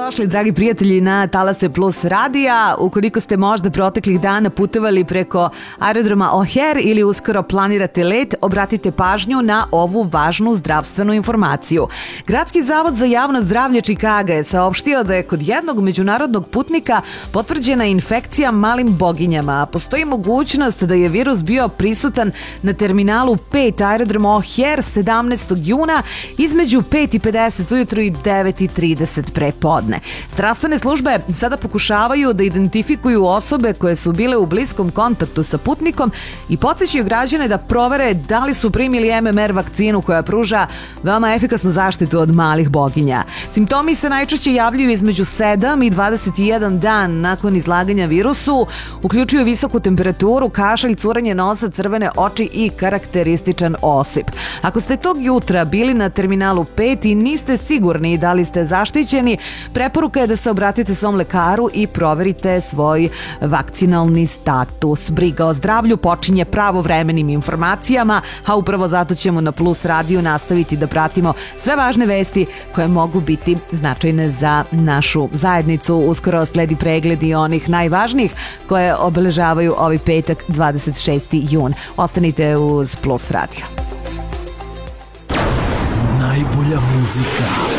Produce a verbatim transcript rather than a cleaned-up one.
Dobrodošli, dragi prijatelji, na Talase Plus radija. Ukoliko ste možda proteklih dana putovali preko aerodroma O'Hare ili uskoro planirate let, obratite pažnju na ovu važnu zdravstvenu informaciju. Gradski zavod za javno zdravlje Čikaga je saopštio da je kod jednog međunarodnog putnika potvrđena infekcija malim boginjama. Postoji mogućnost da je virus bio prisutan na terminalu pet aerodroma O'Hare sedamnaestog juna između pet i pedeset ujutru i devet i trideset pre podne. Zdravstvene službe sada pokušavaju da identifikuju osobe koje su bile u bliskom kontaktu sa putnikom i podsjećaju građane da provere da li su primili M M R vakcinu koja pruža veoma efikasnu zaštitu od malih boginja. Simptomi se najčešće javljaju između sedam i dvadeset jedan dan nakon izlaganja virusu, uključuju visoku temperaturu, kašalj, curanje nosa, crvene oči i karakterističan osip. Ako ste tog jutra bili na terminalu pet i niste sigurni da li ste zaštićeni, preporuka je da se obratite svom lekaru i proverite svoj vakcinalni status. Briga o zdravlju počinje pravovremenim informacijama, a upravo zato ćemo na Plus radiju nastaviti da pratimo sve važne vesti koje mogu biti značajne za našu zajednicu. Uskoro sledi pregled i onih najvažnijih koje obeležavaju ovaj petak dvadeset šesti jun. Ostanite uz Plus radio. Najbolja muzika.